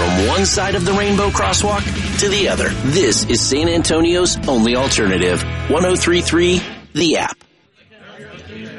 from one side of the rainbow crosswalk to the other. This is San Antonio's only alternative. 103.3 The App.